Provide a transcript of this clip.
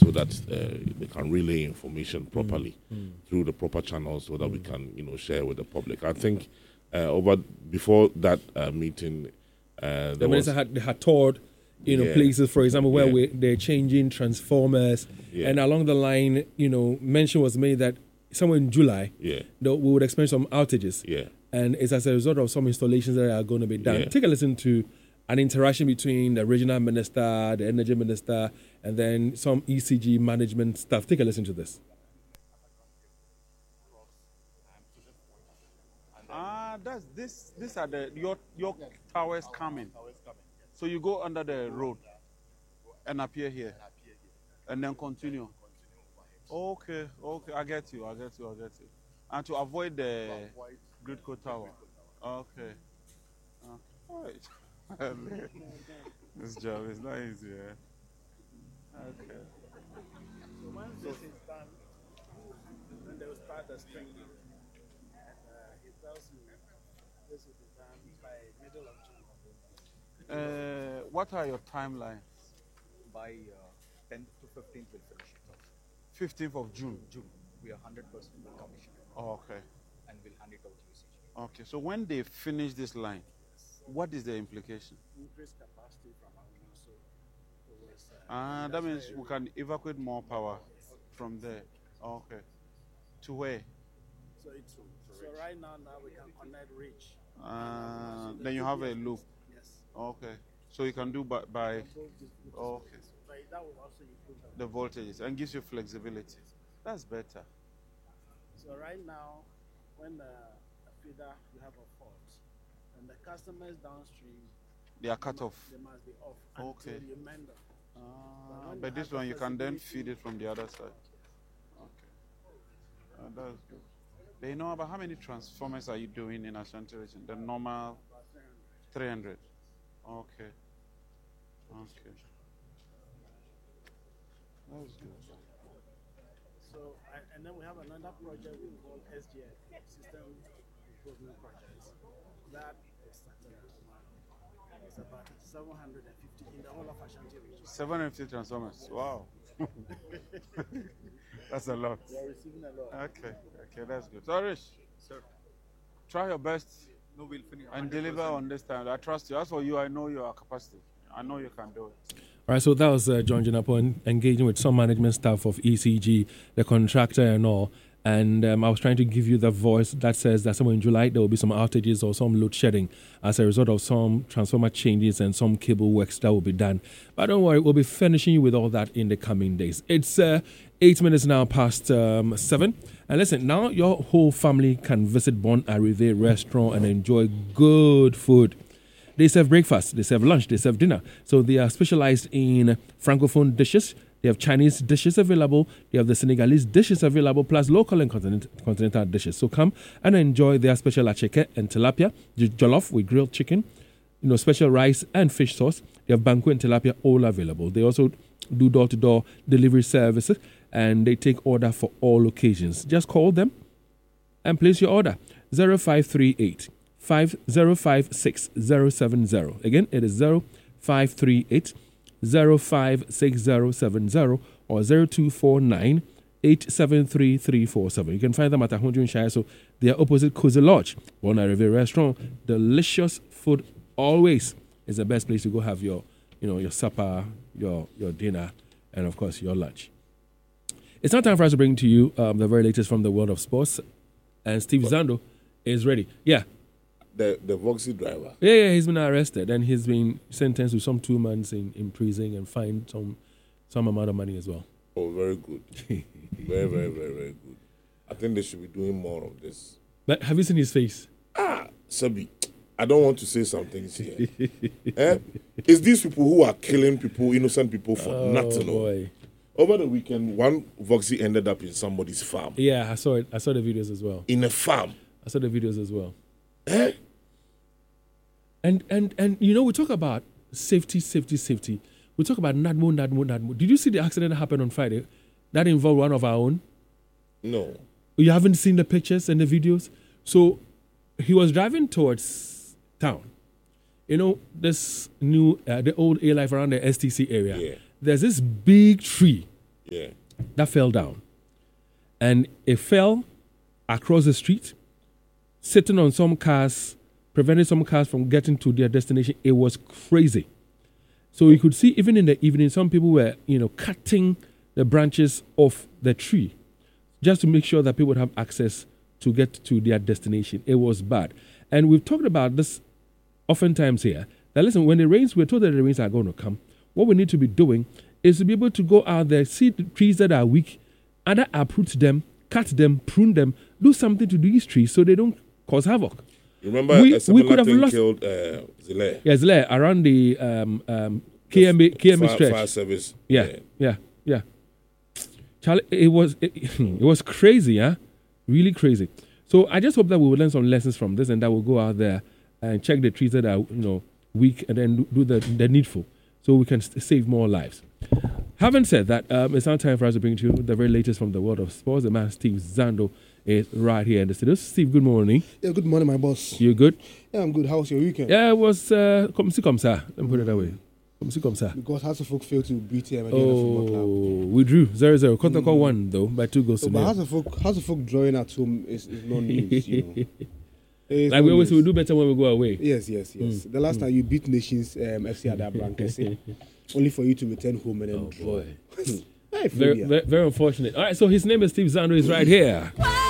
so that they can relay information properly through the proper channels so that we can, share with the public. I think before that meeting, the minister had toured, places, for example, where they're changing transformers, and along the line, mention was made that somewhere in July, we would experience some outages, and it's as a result of some installations that are going to be done. Take a listen to an interaction between the regional minister, the energy minister, and then some ECG management staff. Take a listen to this. These are your towers coming. So you go under the road and appear here, and then continue. Okay, I get you. And to avoid the Gridco Tower. Okay. This job is not easy. Okay. So once this is done, then they will start the stringing. And it tells you this will be done by middle of June. What are your timelines? By 10th to 15th we'll finish it off. 15th of June? We are 100% commissioned. Oh, okay. And we'll hand it out to UCG. Okay, so when they finish this line, what is the implication? Increase capacity from our that means we can evacuate more power from there. Okay. To where? So right now we can connect reach. Then you have a loop. Yes. Okay. So you can do by okay. But that will also improve the voltages and gives you flexibility. That's better. So right now, when the feeder you have a fault, and the customers downstream, they are cut off. They must be off okay. until you mend them. But this one you can then feed it from the other side. Okay. That's good. They know about how many transformers are you doing in Ashanti region? The normal 300. Okay. Okay. That's good. So, and then we have another project we call SGF, System Improvement Projects. That is started. It's about 750 in the whole of Ashanti region. 750 transformers. Wow. That's a lot. We are receiving a lot. Okay, that's good. So, Rish, sir, try your best we'll finish and deliver on this time. I trust you. As for you, I know your capacity. I know you can do it. All right, so that was John Jinapon engaging with some management staff of ECG, the contractor and all. And I was trying to give you the voice that says that somewhere in July there will be some outages or some load shedding as a result of some transformer changes and some cable works that will be done. But don't worry, we'll be finishing you with all that in the coming days. It's 8 minutes now past 7. And listen, now your whole family can visit Bon Arrivé restaurant and enjoy good food. They serve breakfast, they serve lunch, they serve dinner. So they are specialized in Francophone dishes. They have Chinese dishes available. They have the Senegalese dishes available, plus local and continental dishes. So come and enjoy their special acheke and tilapia, jollof with grilled chicken, special rice and fish sauce. They have banku and tilapia all available. They also do door-to-door delivery services, and they take order for all occasions. Just call them and place your order. 0538 5056 Again, it is 0538 056070 or 0249 873 You can find them at Ahunju Shire. So they are opposite Cozy Lodge, Bon Arrivé restaurant. Delicious food always is the best place to go have your supper, your dinner, and of course your lunch. It's now time for us to bring to you the very latest from the world of sports. And Steve Zando is ready. Yeah. The Voxy driver. Yeah, he's been arrested and he's been sentenced to some 2 months in prison and fined some amount of money as well. Oh, very good. Very, very, very, very good. I think they should be doing more of this. But have you seen his face? Sabi, I don't want to say some things here. It's these people who are killing people, innocent people for nothing. Boy. Over the weekend, one Voxy ended up in somebody's farm. Yeah, I saw it. I saw the videos as well. In a farm. I saw the videos as well. And we talk about safety. We talk about NADMO. Did you see the accident that happened on Friday? That involved one of our own? No. You haven't seen the pictures and the videos? So he was driving towards town. This new, the old A-Life around the STC area. Yeah. There's this big tree Yeah. that fell down. And it fell across the street, sitting on some cars, preventing some cars from getting to their destination. It was crazy. So you could see even in the evening, some people were, cutting the branches of the tree just to make sure that people would have access to get to their destination. It was bad. And we've talked about this oftentimes here. That listen, when it rains, we're told that the rains are going to come. What we need to be doing is to be able to go out there, see the trees that are weak, either uproot them, cut them, prune them, do something to these trees so they don't cause havoc. Remember a similar thing killed Zile? Yeah, Zile, around the KMB stretch. Fire service. Yeah. Charlie, it was crazy, huh? Really crazy. So I just hope that we will learn some lessons from this and that we'll go out there and check the trees that are, weak and then do the needful so we can save more lives. Having said that, it's now time for us to bring to you the very latest from the world of sports. The man Steve Zando is right here in the studio. Steve, good morning. Yeah, good morning, my boss. You good? Yeah, I'm good. How was your weekend? Yeah, it was comme ça. Let me put it that way. Comme ça. Because Hasselhoff failed to beat him again at Football Club. We drew 0-0. Kotoko won, though, by 2 goals to nil. But Hasselhoff drawing at home is no news, Like we always say, we do better when we go away. Yes. The last time you beat Nations FC at that Brankese, only for you to return home and then draw. Boy. Very unfortunate. All right, so his name is Steve Zando. He's right here.